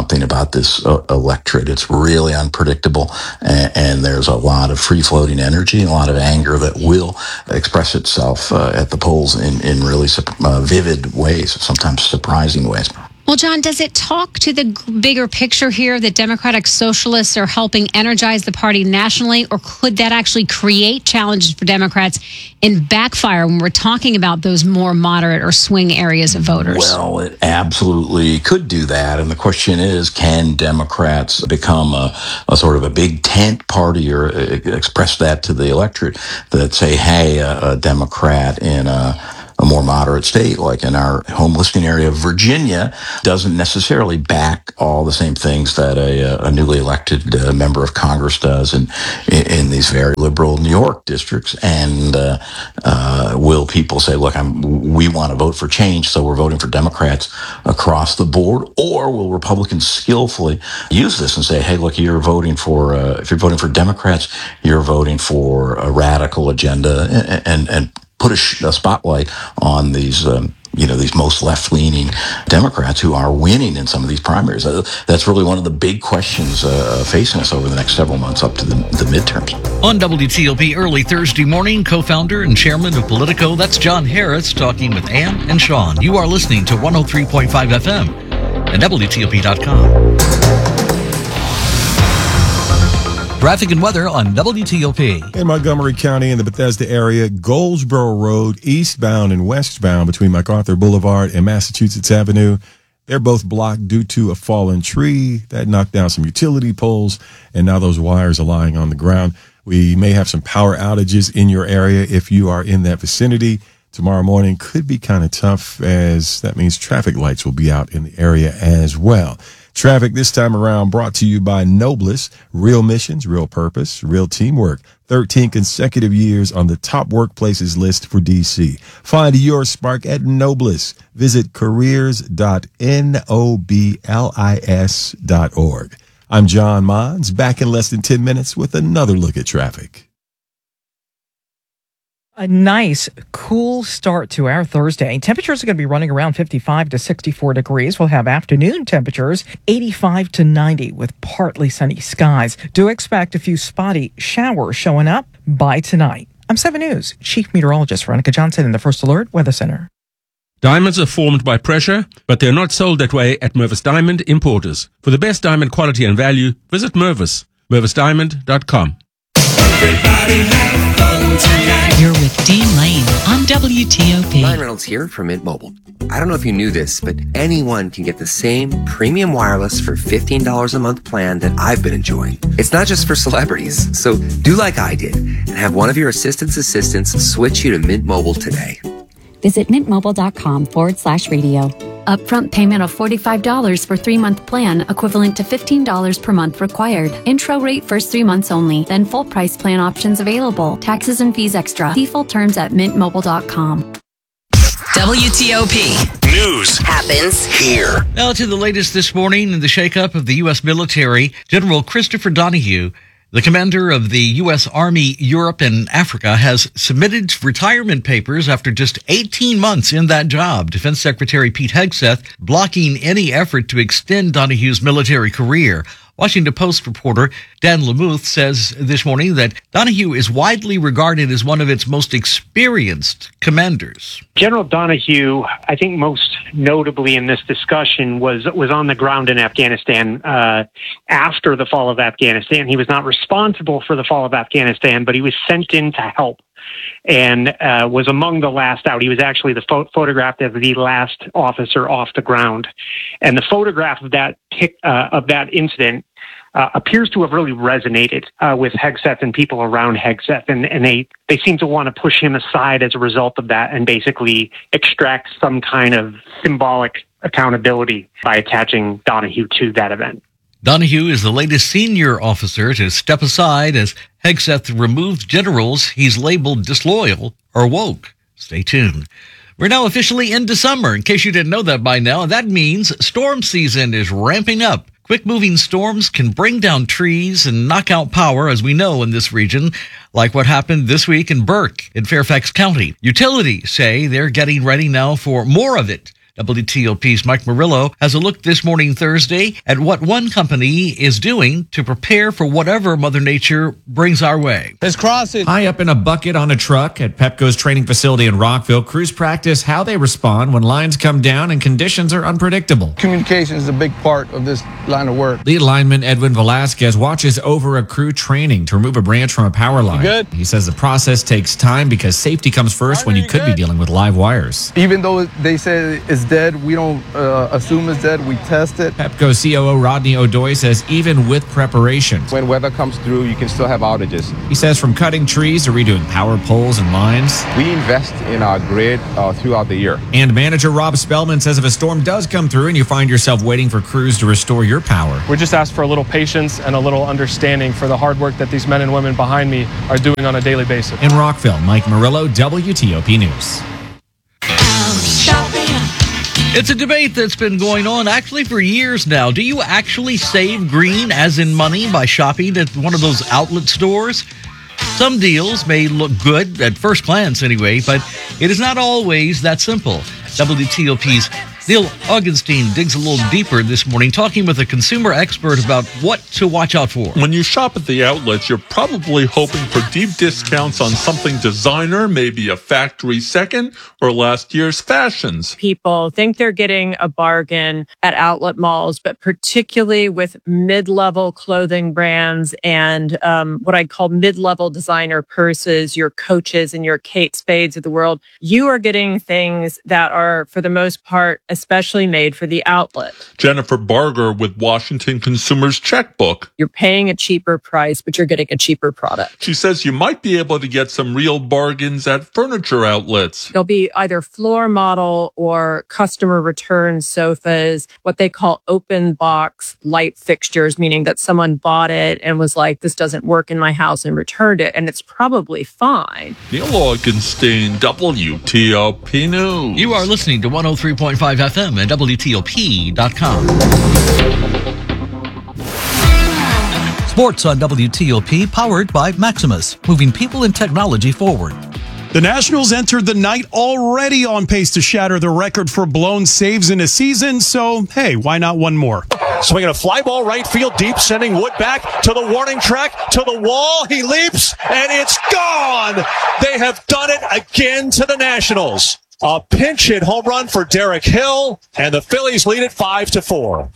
about this uh, electorate. It's really unpredictable, and, and there's a lot of free-floating energy, a lot of anger that will express itself uh, at the polls in, in really uh, vivid ways, sometimes surprising ways. Well, John, does it talk to the g- bigger picture here that Democratic Socialists are helping energize the party nationally, or could that actually create challenges for Democrats and backfire when we're talking about those more moderate or swing areas of voters? Well, it absolutely could do that. And the question is, can Democrats become a, a sort of a big tent party or uh, express that to the electorate that say, hey, a, a Democrat in a a more moderate state, like in our home listening area of Virginia, doesn't necessarily back all the same things that a, a newly elected uh, member of Congress does in, in these very liberal New York districts. And uh, uh, will people say, look, I'm, we want to vote for change, so we're voting for Democrats across the board? Or will Republicans skillfully use this and say, hey, look, you're voting for, uh, if you're voting for Democrats, you're voting for a radical agenda, and, and, and put a, sh- a spotlight on these, um, you know, these most left-leaning Democrats who are winning in some of these primaries. Uh, that's really one of the big questions uh, facing us over the next several months up to the, the midterms. On W T O P early Thursday morning, co-founder and chairman of Politico, that's John Harris talking with Ann and Sean. You are listening to one oh three point five F M and W T O P dot com. Traffic and weather on W T O P. In Montgomery County in the Bethesda area, Goldsboro Road, eastbound and westbound between MacArthur Boulevard and Massachusetts Avenue. They're both blocked due to a fallen tree that knocked down some utility poles, and now those wires are lying on the ground. We may have some power outages in your area if you are in that vicinity. Tomorrow morning could be kind of tough, as that means traffic lights will be out in the area as well. Traffic this time around brought to you by Noblest. Real missions, real purpose, real teamwork. thirteen consecutive years on the top workplaces list for D C. Find your spark at Noblest. Visit careers dot nobles dot org. I'm John Mons, back in less than ten minutes with another look at traffic. A nice, cool start to our Thursday. Temperatures are going to be running around fifty-five to sixty-four degrees. We'll have afternoon temperatures eighty-five to ninety with partly sunny skies. Do expect a few spotty showers showing up by tonight. I'm seven News Chief Meteorologist Veronica Johnson in the First Alert Weather Center. Diamonds are formed by pressure, but they're not sold that way at Mervis Diamond Importers. For the best diamond quality and value, visit Mervis, mervis diamond dot com. Everybody have fun tonight. You're with Dean Lane on W T O P. Ryan Reynolds here from Mint Mobile. I don't know if you knew this, but anyone can get the same premium wireless for fifteen dollars a month plan that I've been enjoying. It's not just for celebrities, so do like I did and have one of your assistant's assistants switch you to Mint Mobile today. Visit mintmobile.com forward slash radio. Upfront payment of forty-five dollars for three-month plan, equivalent to fifteen dollars per month required. Intro rate first three months only, then full price plan options available. Taxes and fees extra. See full terms at mint mobile dot com. W T O P. News happens here. Now to the latest this morning in the shakeup of the U S military. General Christopher Donahue, the commander of the U S Army Europe and Africa, has submitted retirement papers after just eighteen months in that job. Defense Secretary Pete Hegseth blocking any effort to extend Donahue's military career. Washington Post reporter Dan Lamuth says this morning that Donahue is widely regarded as one of its most experienced commanders. General Donahue, I think most notably in this discussion, was was on the ground in Afghanistan uh, after the fall of Afghanistan. He was not responsible for the fall of Afghanistan, but he was sent in to help and uh, was among the last out. He was actually the pho- photographed as the last officer off the ground. And the photograph of that pic, uh, of that incident uh, appears to have really resonated uh, with Hegseth and people around Hegseth. And, and they, they seem to want to push him aside as a result of that and basically extract some kind of symbolic accountability by attaching Donahue to that event. Donahue is the latest senior officer to step aside as Hegseth removed generals he's labeled disloyal or woke. Stay tuned. We're now officially into summer, in case you didn't know that by now. That means storm season is ramping up. Quick-moving storms can bring down trees and knock out power, as we know in this region, like what happened this week in Burke in Fairfax County. Utilities say they're getting ready now for more of it. W T O P's Mike Murillo has a look this morning, Thursday, at what one company is doing to prepare for whatever Mother Nature brings our way. Let's cross it. High up in a bucket on a truck at Pepco's training facility in Rockville, crews practice how they respond when lines come down and conditions are unpredictable. Communication is a big part of this line of work. Lead lineman Edwin Velasquez watches over a crew training to remove a branch from a power line. You good? He says the process takes time because safety comes first when you could be dealing with live wires. Even though they say it's dead, we don't uh, assume it's dead. We test it. Pepco C O O Rodney O'Doy says even with preparation, when weather comes through, you can still have outages. He says from cutting trees to redoing power poles and lines, we invest in our grid uh, throughout the year. And manager Rob Spellman says if a storm does come through and you find yourself waiting for crews to restore your power, we just ask for a little patience and a little understanding for the hard work that these men and women behind me are doing on a daily basis. In Rockville, Mike Murillo, W T O P News. It's a debate that's been going on actually for years now. Do you actually save green, as in money, by shopping at one of those outlet stores? Some deals may look good at first glance anyway, but it is not always that simple. W T O P's Neil Augenstein digs a little deeper this morning, talking with a consumer expert about what to watch out for. When you shop at the outlets, you're probably hoping for deep discounts on something designer, maybe a factory second, or last year's fashions. People think they're getting a bargain at outlet malls, but particularly with mid-level clothing brands and um, what I call mid-level designer purses, your Coaches and your Kate Spades of the world, you are getting things that are, for the most part, especially made for the outlet. Jennifer Barger with Washington Consumers Checkbook. You're paying a cheaper price, but you're getting a cheaper product. She says you might be able to get some real bargains at furniture outlets. There'll be either floor model or customer return sofas, what they call open box light fixtures, meaning that someone bought it and was like, this doesn't work in my house, and returned it, and it's probably fine. Neil Augenstein, W T O P News. You are listening to one oh three point five F M and W T O P dot com. Sports on W T O P, powered by Maximus, moving people and technology forward. The Nationals entered the night already on pace to shatter the record for blown saves in a season, so hey, why not one more? Swinging a fly ball right field deep, sending Wood back to the warning track, to the wall. He leaps, and it's gone! They have done it again to the Nationals. A pinch hit home run for Derek Hill, and the Phillies lead it five to four.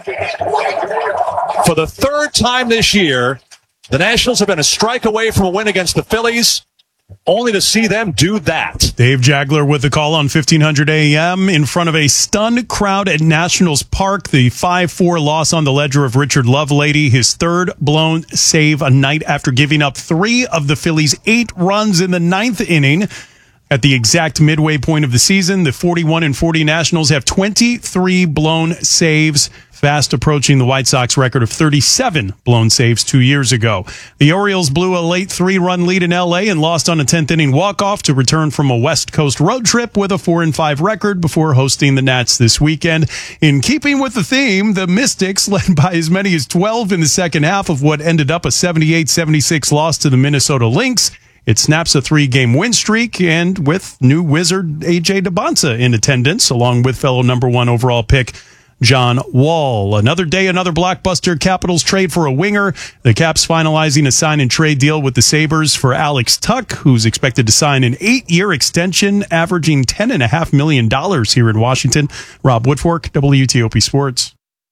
For the third time this year, the Nationals have been a strike away from a win against the Phillies, only to see them do that. Dave Jagler with the call on fifteen hundred A M in front of a stunned crowd at Nationals Park. The five four loss on the ledger of Richard Lovelady, his third blown save a night after giving up three of the Phillies' eight runs in the ninth inning. At the exact midway point of the season, the forty-one and forty Nationals have twenty-three blown saves, fast approaching the White Sox record of thirty-seven blown saves two years ago. The Orioles blew a late three-run lead in L A and lost on a tenth inning walk-off to return from a West Coast road trip with a four and five record before hosting the Nats this weekend. In keeping with the theme, the Mystics led by as many as twelve in the second half of what ended up a seventy-eight seventy-six loss to the Minnesota Lynx. It snaps a three-game win streak, and with new Wizard A J DeBonsa in attendance, along with fellow number one overall pick John Wall. Another day, another blockbuster Capitals trade for a winger. The Caps finalizing a sign-and-trade deal with the Sabres for Alex Tuck, who's expected to sign an eight-year extension, averaging ten point five million dollars here in Washington. Rob Woodfork, W T O P Sports.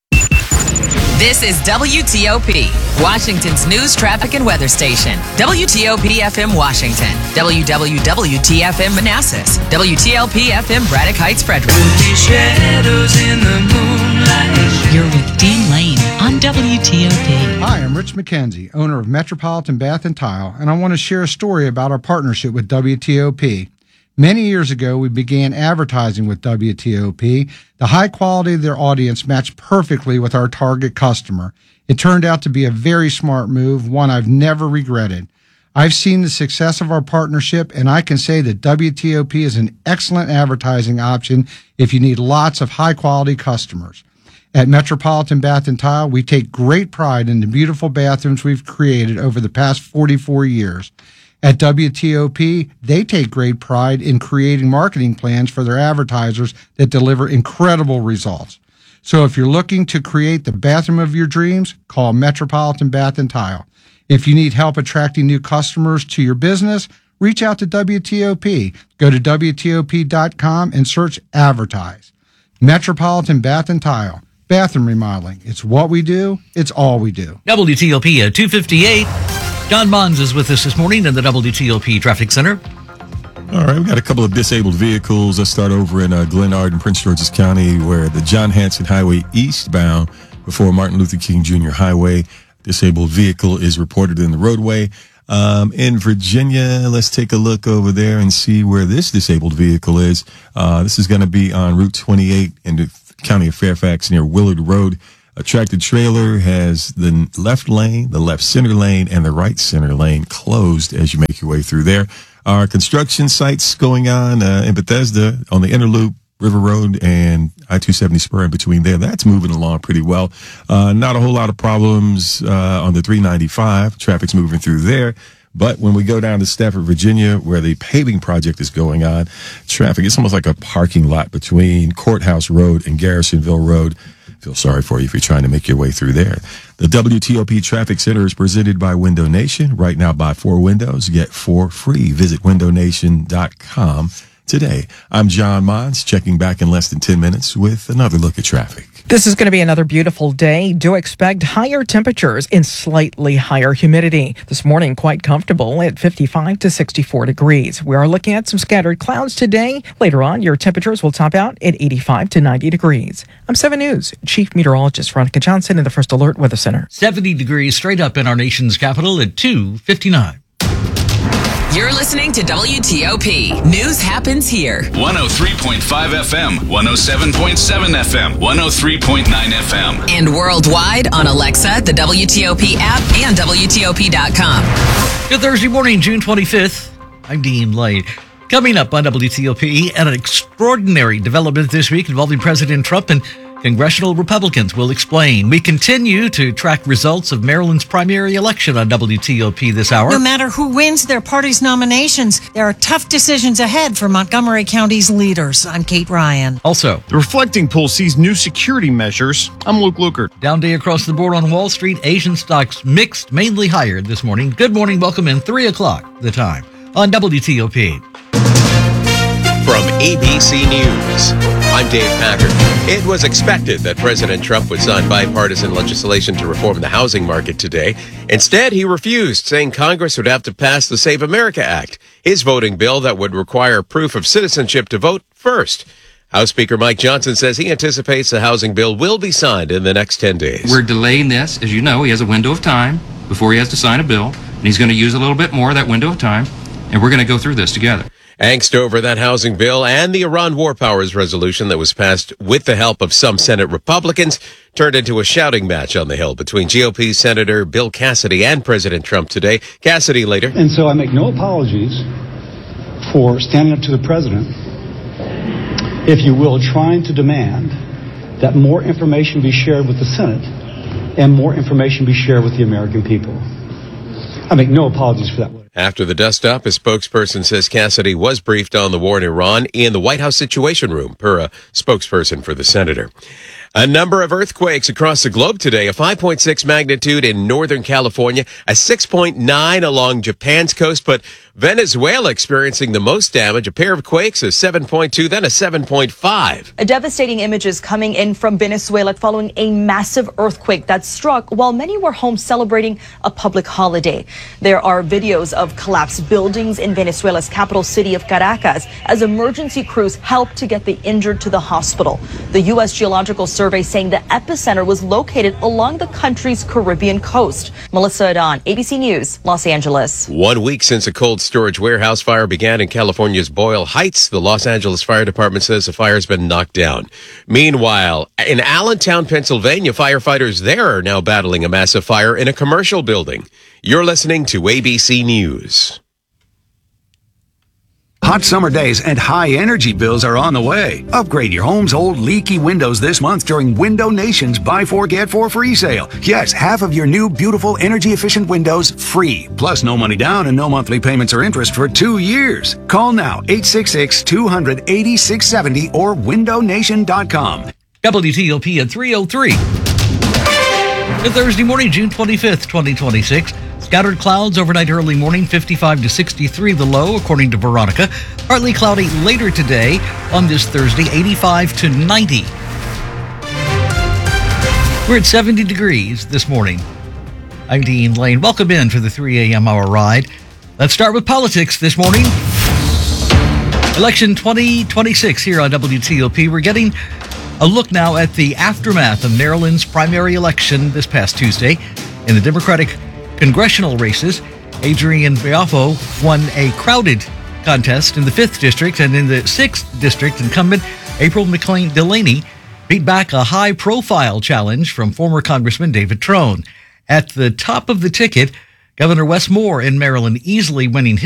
This is W T O P, Washington's news, traffic, and weather station. W T O P F M Washington, W W W T F M Manassas, W T L P F M Braddock Heights, Frederick. Shadows in the moonlight. You're with Dean Lane on W T O P. Hi, I'm Rich McKenzie, owner of Metropolitan Bath and Tile, and I want to share a story about our partnership with W T O P. Many years ago, we began advertising with W T O P. The high quality of their audience matched perfectly with our target customer. It turned out to be a very smart move, one I've never regretted. I've seen the success of our partnership, and I can say that W T O P is an excellent advertising option if you need lots of high-quality customers. At Metropolitan Bath and Tile, we take great pride in the beautiful bathrooms we've created over the past forty-four years. At W T O P, they take great pride in creating marketing plans for their advertisers that deliver incredible results. So if you're looking to create the bathroom of your dreams, call Metropolitan Bath and Tile. If you need help attracting new customers to your business, reach out to W T O P. Go to W T O P dot com and search Advertise. Metropolitan Bath and Tile. Bathroom remodeling. It's what we do. It's all we do. W T O P at two fifty-eight. John Mons is with us this morning in the W T O P Traffic Center. All right, we got a couple of disabled vehicles. Let's start over in uh, Glen Arden, Prince George's County, where the John Hanson Highway eastbound before Martin Luther King Junior Highway. Disabled vehicle is reported in the roadway. Um, in Virginia, let's take a look over there and see where this disabled vehicle is. Uh, this is going to be on Route twenty-eight in the county of Fairfax near Willard Road. A tractor trailer has the left lane, the left center lane, and the right center lane closed as you make your way through there. Our construction sites going on uh, in Bethesda on the Interloop, River Road, and I two seventy spur in between there. That's moving along pretty well. Uh, not a whole lot of problems uh, on the three ninety-five. Traffic's moving through there. But when we go down to Stafford, Virginia, where the paving project is going on, traffic, it's almost like a parking lot between Courthouse Road and Garrisonville Road. Feel sorry for you if you're trying to make your way through there. The W T O P Traffic Center is presented by Window Nation. Right now, buy four windows, get four free. Visit window nation dot com today. I'm John Mons, checking back in less than ten minutes with another look at traffic. This is going to be another beautiful day. Do expect higher temperatures and slightly higher humidity. This morning, quite comfortable at fifty-five to sixty-four degrees. We are looking at some scattered clouds today. Later on, your temperatures will top out at eighty-five to ninety degrees. I'm seven News Chief Meteorologist Veronica Johnson in the First Alert Weather Center. seventy degrees straight up in our nation's capital at two fifty-nine. You're listening to W T O P. News happens here. one oh three point five F M, one oh seven point seven F M, one oh three point nine F M. And worldwide on Alexa, the W T O P app, and W T O P dot com. Good Thursday morning, June twenty-fifth. I'm Dean Lane. Coming up on W T O P, an extraordinary development this week involving President Trump and congressional Republicans. Will explain. We continue to track results of Maryland's primary election on W T O P this hour. No matter who wins their party's nominations, there are tough decisions ahead for Montgomery County's leaders. I'm Kate Ryan. Also, the Reflecting Pool sees new security measures. I'm Luke Lukert. Down day across the board on Wall Street. Asian stocks mixed, mainly higher this morning. Good morning. Welcome in. three o'clock the time on W T O P. From A B C News, I'm Dave Packard. It was expected that President Trump would sign bipartisan legislation to reform the housing market today. Instead, he refused, saying Congress would have to pass the Save America Act, his voting bill that would require proof of citizenship to vote first. House Speaker Mike Johnson says he anticipates the housing bill will be signed in the next ten days. We're delaying this. As you know, he has a window of time before he has to sign a bill, and he's going to use a little bit more of that window of time, and we're going to go through this together. Angst over that housing bill and the Iran War Powers resolution that was passed with the help of some Senate Republicans turned into a shouting match on the Hill between G O P Senator Bill Cassidy and President Trump today. Cassidy later. And so I make no apologies for standing up to the president, if you will, trying to demand that more information be shared with the Senate and more information be shared with the American people. I make no apologies for that. After the dust-up, a spokesperson says Cassidy was briefed on the war in Iran in the White House Situation Room, per a spokesperson for the senator. A number of earthquakes across the globe today, a five point six magnitude in Northern California, a six point nine along Japan's coast, but Venezuela experiencing the most damage, a pair of quakes, a seven point two, then a seven point five. A devastating images coming in from Venezuela following a massive earthquake that struck while many were home celebrating a public holiday. There are videos of collapsed buildings in Venezuela's capital city of Caracas as emergency crews help to get the injured to the hospital. The U S Geological Survey saying the epicenter was located along the country's Caribbean coast. Melissa Adon, A B C News, Los Angeles. One week since a cold storage warehouse fire began in California's Boyle Heights, the Los Angeles Fire Department says the fire has been knocked down. Meanwhile, in Allentown, Pennsylvania, firefighters there are now battling a massive fire in a commercial building. You're listening to A B C News. Hot summer days and high energy bills are on the way. Upgrade your home's old leaky windows this month during Window Nation's Buy Four Get Four free sale. Yes, half of your new beautiful energy efficient windows free. Plus no money down and no monthly payments or interest for two years. Call now eight six six, two hundred, eighty-six seventy or window nation dot com. W T O P at three oh three. Good Thursday morning, June twenty-fifth, twenty twenty-six. Scattered clouds overnight, early morning, fifty-five to sixty-three the low, according to Veronica. Partly cloudy later today on this Thursday, eighty-five to ninety. We're at seventy degrees this morning. I'm Dean Lane. Welcome in for the three a.m. hour ride. Let's start with politics this morning. Election twenty twenty-six here on W T O P. We're getting a look now at the aftermath of Maryland's primary election this past Tuesday. In the Democratic congressional races, Adrian Biafo won a crowded contest in the fifth District, and in the sixth District, incumbent April McLean Delaney beat back a high-profile challenge from former Congressman David Trone. At the top of the ticket, Governor Wes Moore in Maryland easily winning his